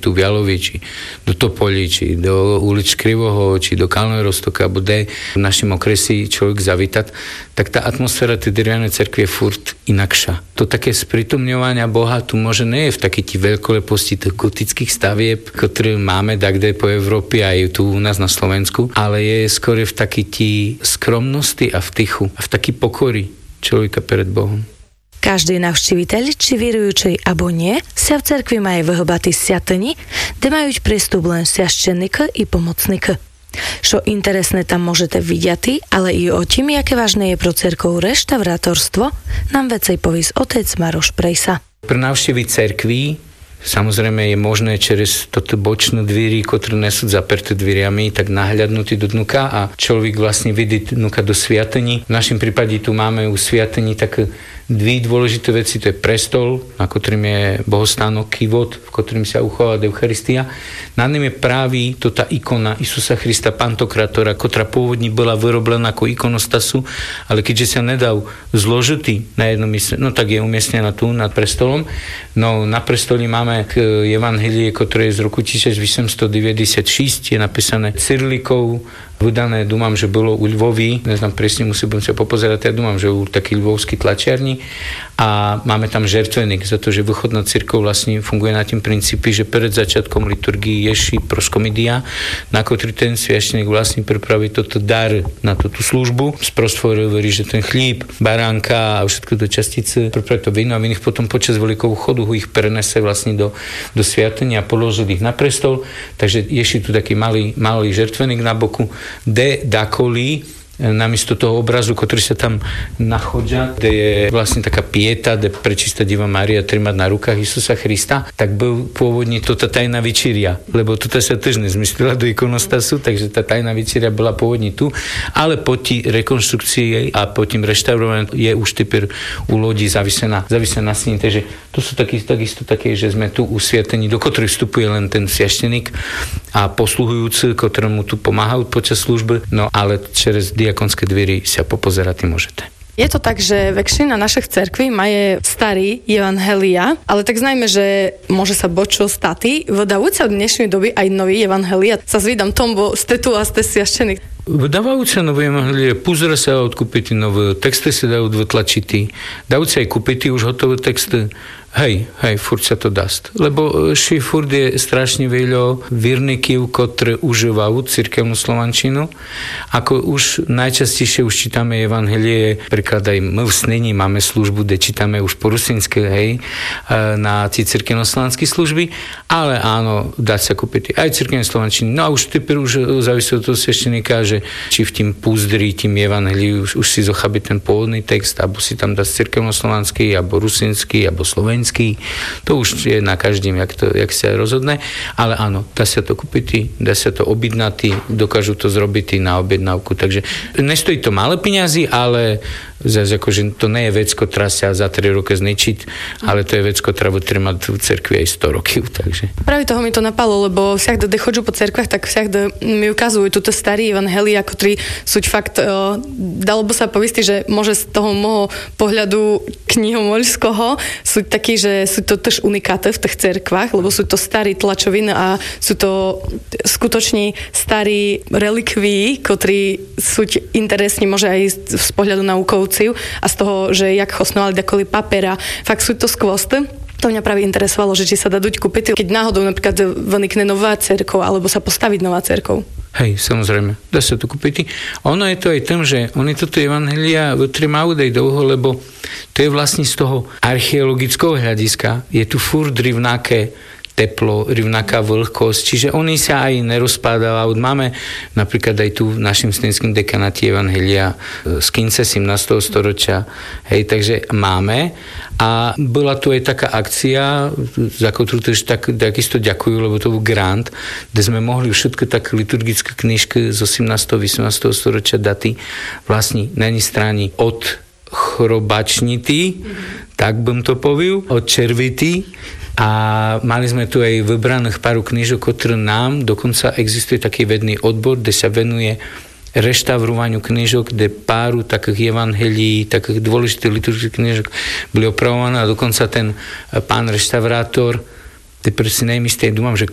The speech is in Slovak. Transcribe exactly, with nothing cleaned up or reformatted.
tu v Jalovi, či do Topolí, či do ulic Krivoho, či do Kalného Roztoka, alebo kde v našom okresi človek zavítať, tak tá atmosféra tej drevnej cerkve je furt inakša. To také sprítomňovania Boha tu môže nie je v takej tí veľkoleposti tých gotických stavieb, ktoré máme dakde po Európe aj tu u nás na Slovensku, ale je skôr v takej tí skromnosti a v tichu a v takej pokory človeka pred Bohom. Každý navštíviteľ, či vierujúcej alebo nie, sa v cerkvi maje vyhobati sviatení, kde majú prístup len sviaščenník i pomocník. Čo interesné tam môžete vidieť, ale i o tým, aké vážne je pro cerkov reštaurátorstvo, nám vecej povis otec Maroš Prejsa. Pre návštevy cerkví samozrejme je možné čez toto bočné dvíry, ktoré nesú zaperté dvírami, tak nahľadnúť do dnuka a človek vlastne vidí dnuka do sviatení. V našom prípade tu máme u sviatení také dve dôležité veci, to je prestol, na ktorým je bohostánok, kývot, v ktorým sa uchová Eucharistia. Na ním je práve to tá ikona Isusa Krista Pantokratora, ktorá pôvodne bola vyrobená ako ikonostasu, ale keďže sa nedal zložitý na jednom mieste, no tak je umiestnená tu nad prestolom. No na prestoli máme evangelie, ktoré je z roku tisícosemstodeväťdesiatšesť, je napísané Cyrilikou, vydané, dúmam, že bolo u Lvovi, neznám presne, musím sa popozerať, ja dúmam, že u taký lvovský tlačiarni a máme tam žertveník, za to, že východná cirkev vlastne funguje na tým princípi, že pred začiatkom liturgii ješi proskomidia, na ktorý ten sviašteník vlastne pripraví toto dar na túto službu, sprostvorí, že ten chlíb, baránka a všetko do častice, pripraví to víno a v nich potom počas veľkého chodu ho ich prenese vlastne do, do sviatenia a položil ich na prestol, takže ješi tu taký malý, malý žertveník na boku, de dakoli, namiesto toho obrazu, ktorý sa tam nachodža, kde je vlastne taká pieta, kde prečistá Diva Mária trímať na rukách Isusa Krista, tak byl pôvodne toto tajná večeria, lebo toto sa tiež nezmyslila do ikonostasu, takže tá tajná večeria bola pôvodne tu, ale po tí rekonštrukcii a po tým reštaurovaní je už typer u lodi zavisená, zavisená sníň, takže to sú taký, takisto také, že sme tu usviatení, do ktorých vstupuje len ten sviašteník a posluhujúci, ktorému tu pomáhajú počas služby, no ale čez diakonské dvíry sa popozerať môžete. Je to tak, že väčšina našich cerkví majú starý evangelia, ale tak znajme, že môže sa bočo stati. Vydávajú sa v dnešnej doby aj nový evangelia. Sa zvídam tom, bo ste tu a ste sviaščení. Vydávajú sa nové evangelie, púzre sa odkúpiť nové, texty sa dajú vytlačiť, dajú sa aj kúpiť už hotové texty. Hej, hej, furt sa to dá. Lebo ši furt je strašne veľa viernikov, ktoré užívajú cirkevnú slovančinu. Ako už najčastejšie už čítame evangelie, príklad aj my v snení máme službu, kde čítame už po rusinsky, hej, na tie cirkevno-slovanské služby, ale áno, dá sa kúpiť aj cirkevné slovančiny. No a už typer už závisí od toho svešteníka, že či v tým púzdri, tým evangelii už, už si zochabí ten pôvodný text, alebo si tam dá cirkevno-slovanský, alebo rusinský, alebo slovenský. To už je na každým, jak, to, jak sa rozhodne, ale áno, dá sa to kúpiť, dá sa to objednať, dokážu to zrobiť na objednávku, takže nestojí to malé peniazy, ale zase akože to nie je vec, ktorá sa za tri roky zničiť, ale to je vec, ktorá bude trvať v cerkvi aj sto rokov, takže. Práve toho mi to napalo, lebo však, kde chodžu po cerkvách, tak však mi ukazujú túto starý evangelia, ktorí sú fakt, uh, dalo by sa povistiť, že môže z toho môjho pohľadu knihomolského sú takí, že sú to tiež unikáty v tých cerkvách, lebo sú to starí tlačoviny a sú to skutočne starí relikví, ktorí sú interesní môže aj z pohľadu naukov a z toho, že jak osnovali dakoli papera. Fakt sú to skvosty. To mňa práve interesovalo, že či sa dá duť kúpiť, keď náhodou napríklad vynikne nová cerkev alebo sa postaviť nová cerkev. Hej, samozrejme, dá sa to kúpiť. Ono je to aj tým, že oni toto evangelia vytrýmajú daj dlho, lebo to je vlastne z toho archeologického hľadiska. Je tu furt rivnaké teplo, rovnaká vlhkosť, čiže oni sa aj nerozpádajú. Máme napríklad aj tu v našom stenským dekanáte evangelia z konca sedemnásteho storočia. Hej, takže máme. A bola tu aj taká akcia, za ktorú tiež tak, takisto ďakujú, lebo to bol grant, kde sme mohli všetky také liturgické knižky z osemnásteho osemnásteho storočia daty vlastne na jednej strane od chrobačnity, mm-hmm. tak bym to povil, od červity. A mali sme tu aj vybraných pár knížok, ktoré nám, dokonca existuje taký vedný odbor, kde sa venuje reštaurovaniu knížok, kde páru takých evangelí, takých dôležitých liturgických knížok boli opravované a dokonca ten pán reštaurátor, teď si nejmistý, dúfam, že